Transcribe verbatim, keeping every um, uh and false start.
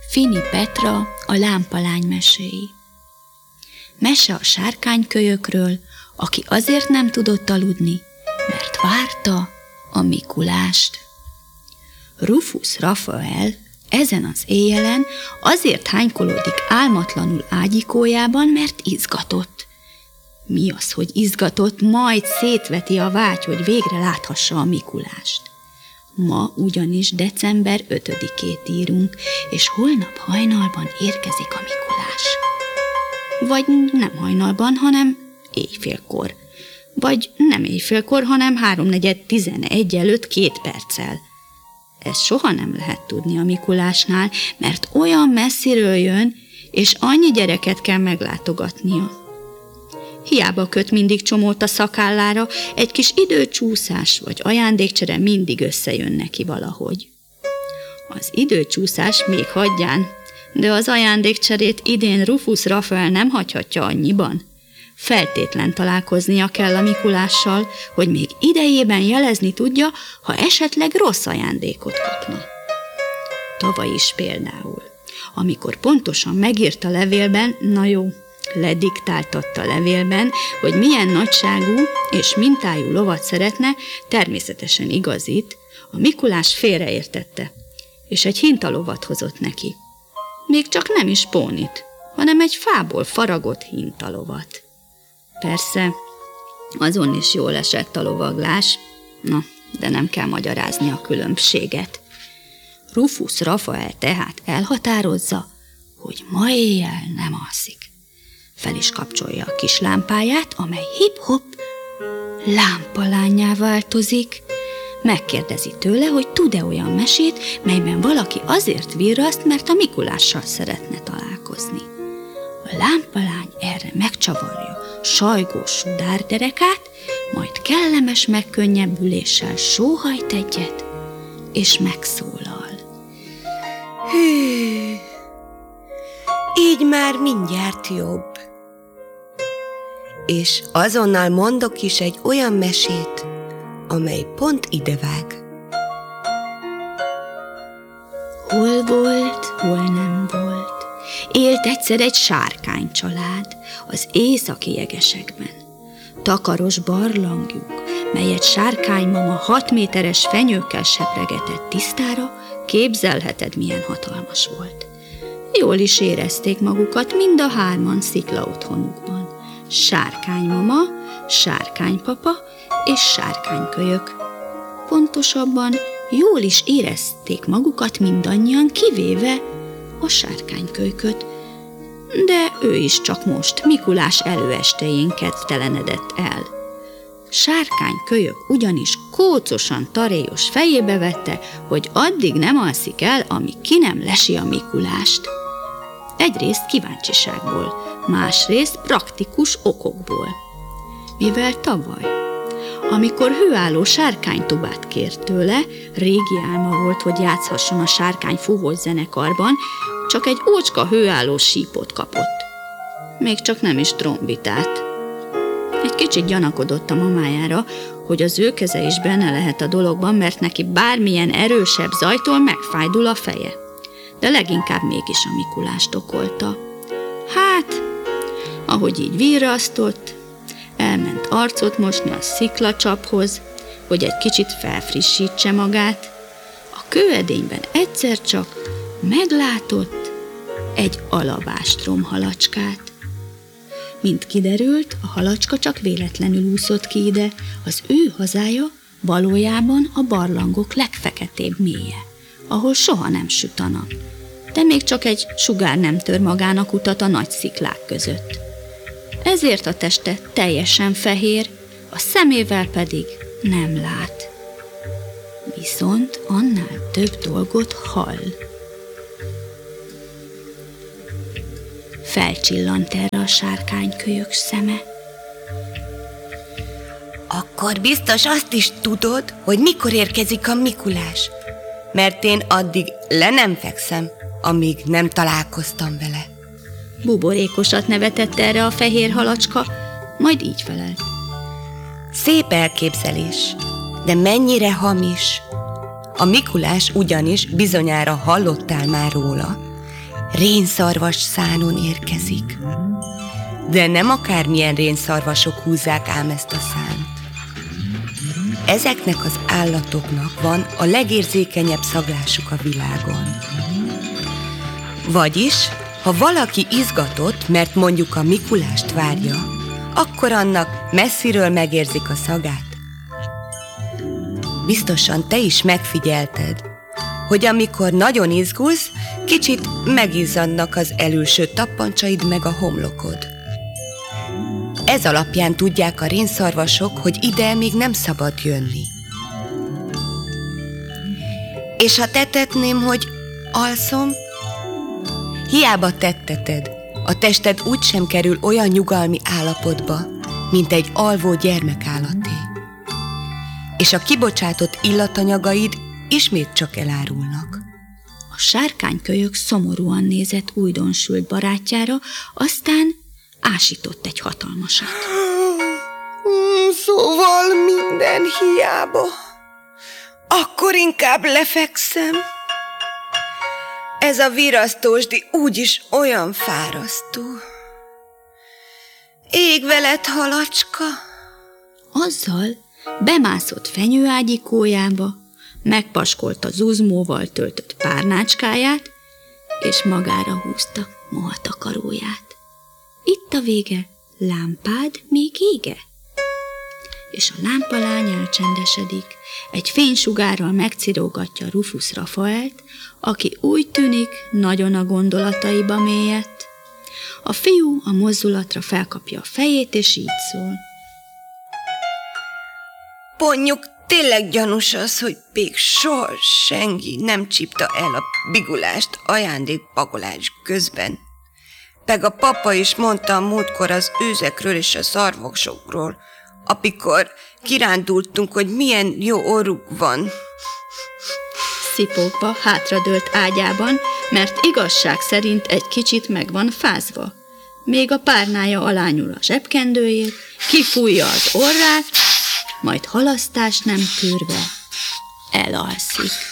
Fini Petra, a lámpalány meséi. Mese a sárkánykölyökről, aki azért nem tudott aludni, mert várta a Mikulást. Rufus Rafael ezen az éjjelen azért hánykolódik álmatlanul ágyikójában, mert izgatott. Mi az, hogy izgatott, majd szétveti a vágy, hogy végre láthassa a Mikulást. Ma ugyanis december ötödikét írunk, és holnap hajnalban érkezik a Mikulás. Vagy nem hajnalban, hanem éjfélkor. Vagy nem éjfélkor, hanem háromnegyed tizenegy előtt két perccel. Ezt soha nem lehet tudni a Mikulásnál, mert olyan messziről jön, és annyi gyereket kell meglátogatnia. Hiába köt mindig csomót a szakállára, egy kis időcsúszás vagy ajándékcsere mindig összejön neki valahogy. Az időcsúszás még hagyján, de az ajándékcserét idén Rufus Rafael nem hagyhatja annyiban. Feltétlen találkoznia kell a Mikulással, hogy még idejében jelezni tudja, ha esetleg rossz ajándékot kapna. Tavaly is például, amikor pontosan megírta levélben, na jó, lediktáltatta levélben, hogy milyen nagyságú és mintájú lovat szeretne, természetesen igazit, a Mikulás félreértette, és egy hintalovat hozott neki. Még csak nem is pónit, hanem egy fából faragott hintalovat. Persze, azon is jól esett a lovaglás, na, de nem kell magyarázni a különbséget. Rufus Rafael tehát elhatározza, hogy ma éjjel nem alszik. Fel is kapcsolja a kis lámpáját, amely hip-hop lámpalánnyá változik. Megkérdezi tőle, hogy tud-e olyan mesét, melyben valaki azért virraszt, mert a Mikulással szeretne találkozni. A lámpalány erre megcsavarja sajgós sudárderekát, majd kellemes megkönnyebbüléssel sóhajt egyet, és megszólal. Hű, így már mindjárt jobb. És azonnal mondok is egy olyan mesét, amely pont idevág. Hol volt, hol nem volt. Élt egyszer egy sárkánycsalád az északi jegesekben. Takaros barlangjuk, melyet sárkánymama hat méteres fenyőkkel sepregetett tisztára, képzelheted, milyen hatalmas volt. Jól is érezték magukat mind a hárman szikla otthonukban. Sárkánymama, sárkánypapa és sárkánykölyök. Pontosabban jól is érezték magukat mindannyian, kivéve a sárkánykölyköt, de ő is csak most, Mikulás előestején kedvtelenedett el. Sárkánykölyök ugyanis kócosan taréjos fejébe vette, hogy addig nem alszik el, amíg ki nem lesi a Mikulást. Egyrészt kíváncsiságból, másrészt praktikus okokból. Mivel tavaly, amikor hőálló sárkánytubát kért tőle, régi álma volt, hogy játszhasson a sárkány fúvós zenekarban, csak egy ócska hőálló sípot kapott. Még csak nem is trombitát. Egy kicsit gyanakodott a mamájára, hogy az ő keze is benne lehet a dologban, mert neki bármilyen erősebb zajtól megfájdul a feje. De leginkább mégis a Mikulást okolta. Hát, ahogy így virrasztott, elment arcot mosni a sziklacsaphoz, hogy egy kicsit felfrissítse magát. A kőedényben egyszer csak meglátott egy alabástrom halacskát. Mint kiderült, a halacska csak véletlenül úszott ki ide, az ő hazája valójában a barlangok legfeketébb mélye, ahol soha nem süt a nap, de még csak egy sugár nem tör magának utat a nagy sziklák között. Ezért a teste teljesen fehér, a szemével pedig nem lát. Viszont annál több dolgot hall. Felcsillant erre a sárkánykölyök szeme. Akkor biztos azt is tudod, hogy mikor érkezik a Mikulás, mert én addig le nem fekszem, amíg nem találkoztam vele. Buborékosat nevetett erre a fehér halacska, majd így felelt. Szép elképzelés, de mennyire hamis. A Mikulás ugyanis bizonyára hallottál már róla, rénszarvas szánon érkezik. De nem akármilyen rénszarvasok húzzák ám ezt a szánt. Ezeknek az állatoknak van a legérzékenyebb szaglásuk a világon. Vagyis, ha valaki izgatott, mert mondjuk a Mikulást várja, akkor annak messziről megérzik a szagát. Biztosan te is megfigyelted, hogy amikor nagyon izgulsz, kicsit megizzadnak az elülső tappancsaid meg a homlokod. Ez alapján tudják a rénszarvasok, hogy ide még nem szabad jönni. És ha tettetném, hogy alszom, hiába tetteted, a tested úgysem kerül olyan nyugalmi állapotba, mint egy alvó gyermekállaté. És a kibocsátott illatanyagaid ismét csak elárulnak. A sárkánykölyök szomorúan nézett újdonsült barátjára, aztán ásított egy hatalmasat. Szóval minden hiába. Akkor inkább lefekszem. Ez a virasztósdi úgyis olyan fárasztó. Ég veled, halacska. Azzal bemászott fenyőágyikójába, megpaskolta zuzmóval töltött párnácskáját, és magára húzta mohatakaróját. Itt a vége, lámpád még ége? És a lámpalány elcsendesedik, egy fénysugárral megcirógatja Rufus Rafaelt, aki úgy tűnik, nagyon a gondolataiba mélyedt. A fiú a mozdulatra felkapja a fejét, és így szól. Ponnyuk, tényleg gyanús az, hogy még soha senki nem csípta el a bigulást ajándékpakolás közben. Meg a papa is mondta a múltkor az őzekről és a szarvasokról, amikor kirándultunk, hogy milyen jó orruk van. Szipókba hátradőlt ágyában, mert igazság szerint egy kicsit meg van fázva. Még a párnája alá nyúl a zsebkendőjét, kifújja az orrát, majd halasztás nem tűrve elalszik.